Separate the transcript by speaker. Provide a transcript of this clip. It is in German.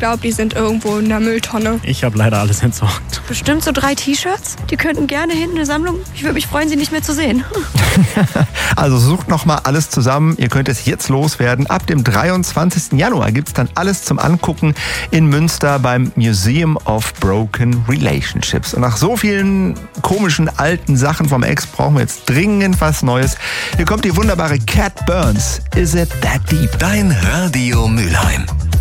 Speaker 1: glaube, die sind irgendwo in der Mülltonne.
Speaker 2: Ich habe leider alles entsorgt.
Speaker 3: Bestimmt so 3 T-Shirts. Die könnten gerne hinten eine Sammlung. Ich würde mich freuen, sie nicht mehr zu sehen.
Speaker 4: Also sucht nochmal alles zusammen. Ihr könnt es jetzt loswerden. Ab dem 23. Januar gibt es dann alles zum Angucken in Münster beim Museum of Broken Relationships. Und nach so vielen komischen alten Sachen vom Ex brauchen wir jetzt dringend was Neues. Hier kommt die wunderbare Cat Burns. Is it that deep?
Speaker 5: Dein Radio Mülheim.